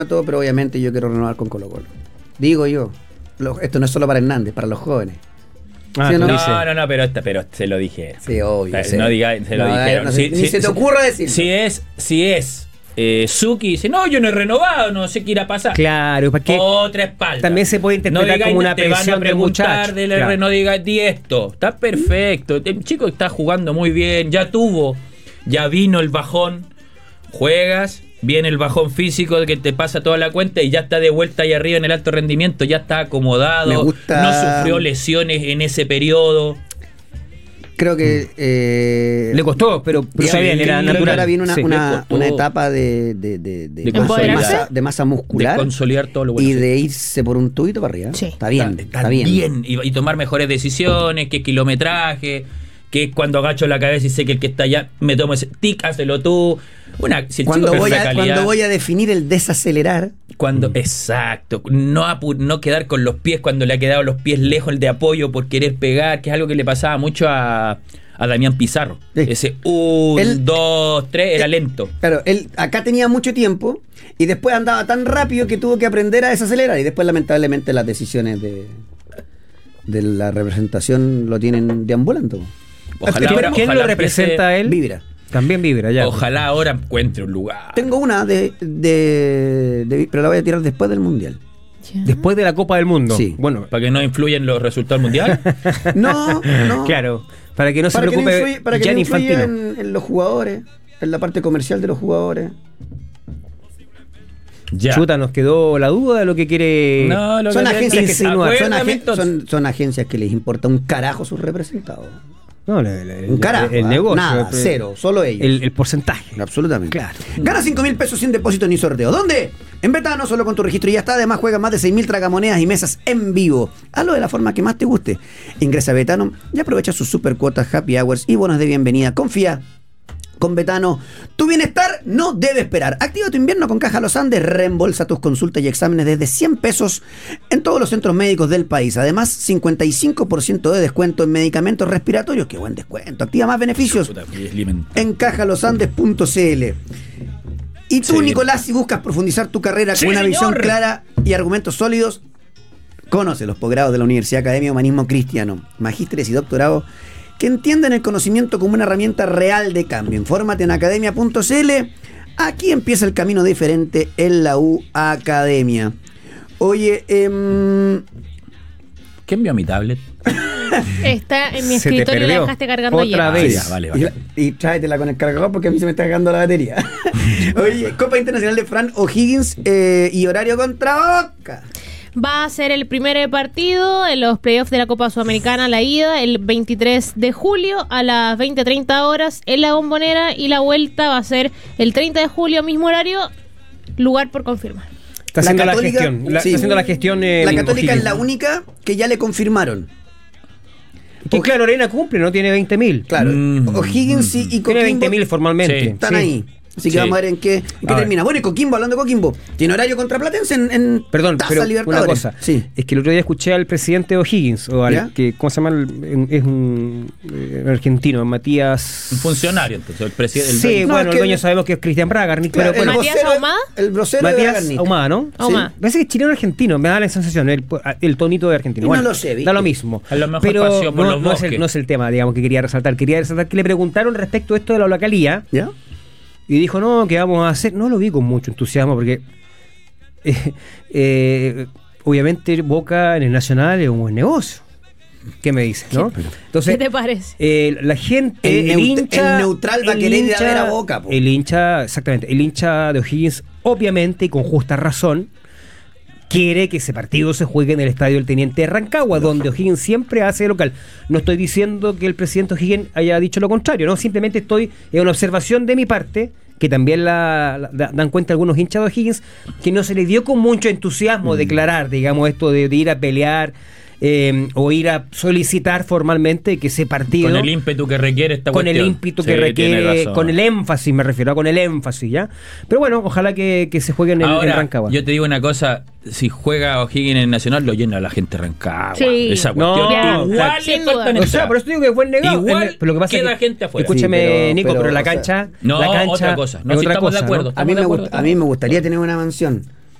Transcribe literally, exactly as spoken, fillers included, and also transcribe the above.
todo, pero obviamente yo quiero renovar con Colo-Colo. Digo yo, lo, esto no es solo para Hernández, para los jóvenes. Ah, ¿Sí, no? no? No, no, no, pero, esta, pero se lo dije. Sí, obvio. O sea, sí. no diga, se lo No, dijeron. no, Si- ni si- se te si- ocurra decir. Si es, si es eh, Suki dice, no, yo no he renovado, no sé qué irá a pasar. Claro, ¿para qué? Otra espalda. También se puede interpretar no diga, como una te van a presión del preguntar muchacho. del Claro. R, no diga, di esto. Está perfecto. El chico está jugando muy bien, ya tuvo, ya vino el bajón. Juegas, viene el bajón físico que te pasa toda la cuenta y ya está de vuelta ahí arriba en el alto rendimiento, ya está acomodado, Me gusta- no sufrió lesiones en ese periodo. Creo que eh, Le costó, pero, pero sí, está bien, era creo que natural. ahora viene una, Sí. una, Le costó. una etapa de, de, de, de, De masa, consolidar. masa- de masa muscular De consolidar todo lo bueno. y de irse por un tubito para arriba. Sí. Está bien, Está- está, está bien. bien. Y, y tomar mejores decisiones, que kilometraje, que es cuando agacho la cabeza y sé que el que está allá me tomo ese tic, hazlo tú. Una, si el Cuando chico es voy, de a, calidad, cuando voy a definir el desacelerar, cuando exacto, no apu- no quedar con los pies cuando le ha quedado los pies lejos el de apoyo por querer pegar, que es algo que le pasaba mucho a, a Damián Pizarro. Sí. Ese un, Él- dos, tres, era lento. claro, él acá tenía mucho tiempo y después andaba tan rápido que tuvo que aprender a desacelerar y después lamentablemente las decisiones de, de la representación lo tienen deambulando. Ojalá ¿Quién, ahora- quién ojalá lo representa a él? Vibra. También vibra, ya. Ojalá ahora encuentre un lugar. Tengo una de, de, de- pero la voy a tirar después del mundial. Ya. Después de la Copa del Mundo. Sí. Bueno, Para que no influyan los resultados mundiales. No, no. claro. Para que no se para que no preocupe influya, para que no Gianni influya Infantino. en, en los jugadores, en la parte comercial de los jugadores. Ya. Chuta, nos quedó la duda de lo que quiere. No, lo Son que agencias, que, insinuar. son, Acuérdame, agen- entonces. son- son agencias que les importa un carajo sus representados. No, le- le- Un carajo. el ¿ah? negocio. Nada, el- cero, solo ellos. El, el porcentaje. Absolutamente. Claro. Gana cinco mil pesos sin depósito ni sorteo. ¿Dónde? En Betano, solo con tu registro y ya está. Además, juega más de seis mil tragamonedas y mesas en vivo. Hazlo de la forma que más te guste. Ingresa a Betano y aprovecha sus super cuotas, happy hours y bonos de bienvenida. Confía. Con Betano, tu bienestar no debe esperar. Activa tu invierno con Caja Los Andes. Reembolsa tus consultas y exámenes desde cien pesos en todos los centros médicos del país. Además, cincuenta y cinco por ciento de descuento en medicamentos respiratorios. ¡Qué buen descuento! Activa más beneficios Puta, es limen- en caja los andes punto c l. Y tú, Sí. Nicolás, si buscas profundizar tu carrera Sí, con una visión señor. clara y argumentos sólidos, conoce los posgrados de la Universidad Academia de Humanismo Cristiano, magísteres y doctorados que entienden el conocimiento como una herramienta real de cambio. Infórmate en academia punto c l. Aquí empieza el camino diferente en la U Academia. Oye, eh, ¿Quién envió mi tablet? Está en mi Se te escritorio y la perdió. dejaste cargando Otra ayer. vez. Ah, ya, vale, y, vale. la- y tráetela con el cargador porque a mí se me está cargando la batería. Oye, Copa Internacional de Fran O'Higgins eh, y horario contra Boca. Va a ser el primer partido en los playoffs de la Copa Sudamericana, la ida, el veintitrés de julio a las veinte treinta horas en la Bombonera, y la vuelta va a ser el treinta de julio, mismo horario, lugar por confirmar. Está La haciendo la, Católica- gestión. La, sí. Está haciendo la gestión. eh, La Católica es O'Higgins. la única que ya le confirmaron. Que claro, Arena cumple, no tiene veinte mil. Claro, Mm, O'Higgins y, y Tiene Coquimbo veinte mil formalmente. Sí. están Sí. ahí. Así que Sí. vamos a ver en qué, en qué A ver. termina. Bueno, y Coquimbo, hablando de Coquimbo, tiene horario contra Platense en, en Perdón, Taza pero una Libertadores. cosa. Sí. Es que el otro día escuché al presidente de O'Higgins, o al ¿Ya? que, ¿cómo se llama? El- es un eh, argentino, Matías. Un funcionario, entonces, el presidente. Sí, No, bueno, es el que- dueño sabemos que es Cristian Bragarnik, Claro, pero el bueno, Matías vocero- Ahumada. El vocero de Matías Bragarnik. Ahumada, ¿no? Ahumada. Sí. Parece que es chileno argentino, me da la sensación, el, el tonito de argentino. Y no Bueno, lo sé, ¿viste? da lo mismo. A lo mejor pero paseó por no, los no es el, bosques. no es el tema, digamos, que quería resaltar. Quería resaltar que le preguntaron respecto a esto de la localía ¿Ya? y dijo, no, ¿qué vamos a hacer? No lo vi con mucho entusiasmo porque eh, eh, obviamente Boca en el Nacional es un buen negocio. ¿Qué me dices, no? Entonces, ¿Qué te parece? eh, la gente, El el, neut- hincha, el neutral va a el querer ir a hincha- ver a Boca, po. El hincha, exactamente, el hincha de O'Higgins, obviamente y con justa razón, quiere que ese partido se juegue en el estadio del Teniente de Rancagua, donde O'Higgins siempre hace de local. No estoy diciendo que el presidente O'Higgins haya dicho lo contrario, no, simplemente estoy en una observación de mi parte, que también la, la- da- dan cuenta algunos hinchas de O'Higgins, que no se le dio con mucho entusiasmo declarar, digamos, esto de, de ir a pelear eh, o ir a solicitar formalmente que ese partido... Con el ímpetu que requiere esta con el cuestión. ímpetu Sí, que tiene requiere, razón. con el énfasis, me refiero, con el énfasis, ¿ya? Pero bueno, ojalá que, que se juegue en, el, en Ahora, Rancagua. yo te digo una cosa, si juega O'Higgins en el Nacional, lo llena la gente de Rancagua. Sí. Esa No, cuestión. ya, igual sin le faltan duda. O sea, entradas. por eso digo que es buen negado. Igual En- pero lo que pasa queda es que, gente afuera. Escúchame, Sí, pero- Nico, pero, pero, la o sea, cancha. No, la cancha otra cosa. No, es si otra estamos de cosa, acuerdo. ¿no? A mí, Estamos me de gust- acuerdo, a mí me gustaría tener una mansión